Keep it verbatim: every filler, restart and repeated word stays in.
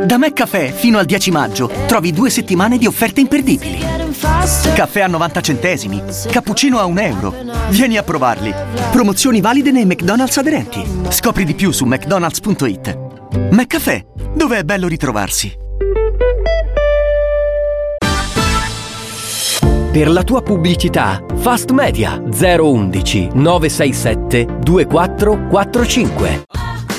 Da McCaffè fino al dieci maggio trovi due settimane di offerte imperdibili. Caffè a novanta centesimi, cappuccino a un euro. Vieni a provarli. Promozioni valide nei McDonald's aderenti. Scopri di più su mcdonalds punto it. McCaffè, dove è bello ritrovarsi. Per la tua pubblicità, Fast Media zero uno uno nove sei sette due quattro quattro cinque.